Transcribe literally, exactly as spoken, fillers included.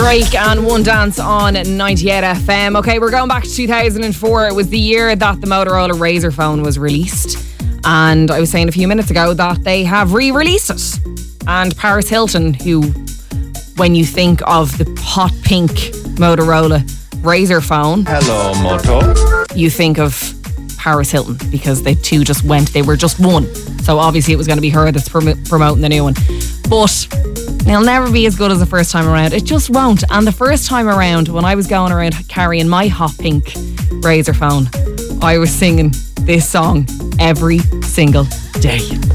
Drake and One Dance on ninety-eight F M. Okay, we're going back to two thousand four. It was the year that the Motorola Razr phone was released. And I was saying a few minutes ago that they have re-released it. And Paris Hilton, who, when you think of the hot pink Motorola Razr phone, hello, Moto, you think of Paris Hilton, because they two just went, they were just one. So obviously it was going to be her that's prom- promoting the new one. But it'll never be as good as the first time around. It just won't. And the first time around, when I was going around carrying my hot pink Razr phone, I was singing this song every single day.